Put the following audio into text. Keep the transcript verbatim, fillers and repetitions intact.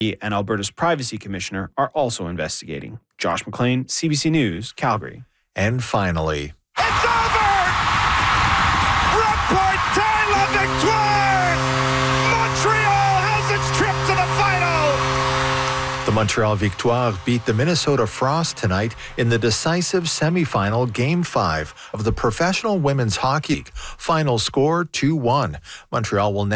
and Alberta's Privacy Commissioner are also investigating. Josh McLean, C B C News, Calgary. And finally, it's over! Remporte la victoire! Montreal has its trip to the final! the Montreal Victoire beat the Minnesota Frost tonight in the decisive semifinal Game five of the Professional Women's Hockey League. Final score two one. Montreal will